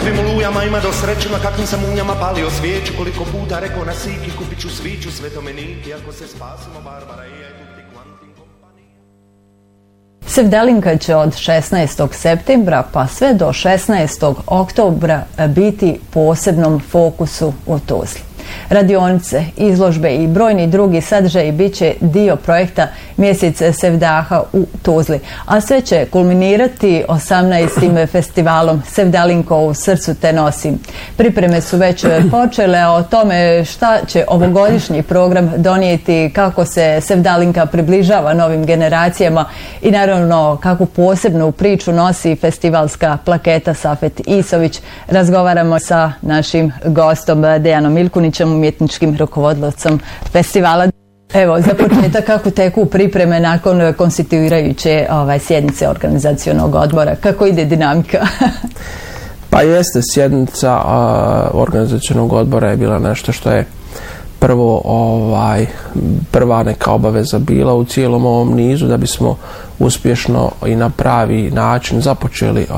kakvim olujama ima do sreće, na kakvim sam unjama palio svijeću, koliko puta rekao na siki, kupit ću sviću, svetomeniki, ako se spasimo Barbara i ja i tutti quanti in compagnia. Sevdalinka će od 16. septembra pa sve do 16. oktobra biti posebnom fokusu u Tuzli. Radionice, izložbe i brojni drugi sadržaji bit će dio projekta Mjesec Sevdaha u Tuzli, a sve će kulminirati 18. festivalom Sevdalinko u srcu te nosim. Pripreme su već počele, a o tome šta će ovogodišnji program donijeti, kako se Sevdalinka približava novim generacijama i naravno kakvu posebnu priču nosi festivalska plaketa Safet Isović, razgovaramo sa našim gostom Dejanom Milkunićem, umjetničkim rukovodilcem festivala. Evo, za početak, kako teku pripreme nakon konstituirajuće sjednice organizacionog odbora? Kako ide dinamika? Pa jeste, sjednica organizacionog odbora je bila nešto što je prva neka obaveza bila u cijelom ovom nizu da bismo uspješno i na pravi način započeli